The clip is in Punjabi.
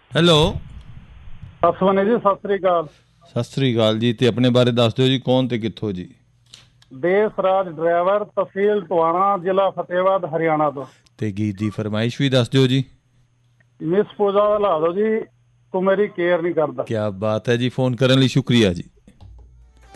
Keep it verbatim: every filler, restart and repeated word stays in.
ਹੈਲੋ। ਅਸਵਨੀ ਜੀ, ਸਤਿ ਸ੍ਰੀ ਅਕਾਲ। ਸਤਿ ਸ੍ਰੀ ਅਕਾਲ ਜੀ। ਤੇ ਆਪਣੇ ਬਾਰੇ ਦੱਸ ਦਿਓ ਜੀ, ਕੌਣ ਤੇ ਕਿੱਥੋਂ ਜੀ? ਦੇਸ ਰਾਜ ਡਰਾਈਵਰ, ਤਹਿਸੀਲ ਟਵਾਣਾ, ਜ਼ਿਲ੍ਹਾ ਫਤਿਹਾਬਾਦ, ਹਰਿਆਣਾ ਤੋਂ। ਤੇ ਗੀਤ ਦੀ ਫਰਮਾਇਸ਼ ਵੀ ਦੱਸ ਦਿਓ ਜੀ। ਮਿਸ ਪੂਜਾ ਦਾ ਲਾ ਦਿਓ ਜੀ, ਤੂੰ ਮੇਰੀ ਕੇਅਰ ਨਹੀਂ ਕਰਦਾ। ਕਿਆ ਬਾਤ ਹੈ ਜੀ, ਫੋਨ ਕਰਨ ਲਈ ਸ਼ੁਕਰੀਆ ਜੀ।